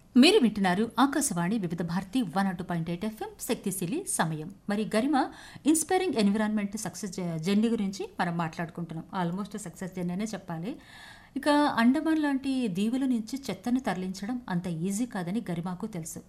మీరు వింటున్నారు ఆకాశవాణి వివిధ భారతి 102.8 ఎఫ్ఎం శక్తిశీలి సమయం. మరి గరిమ ఇన్స్పైరింగ్ ఎన్విరాన్మెంట్ సక్సెస్ జర్నీ గురించి మనం మాట్లాడుకుంటున్నాం. ఆల్మోస్ట్ సక్సెస్ జర్నీ అనే చెప్పాలి. ఇక అండమాన్ లాంటి దీవుల నుంచి చెత్తని తరలించడం అంత ఈజీ కాదని గరిమాకు తెలుసు.